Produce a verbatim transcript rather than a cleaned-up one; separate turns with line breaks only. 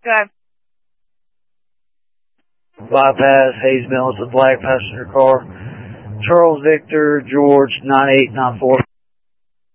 Go ahead.
Bypass, Hayes Mills, the black passenger car. Charles Victor, George, nine eight nine four.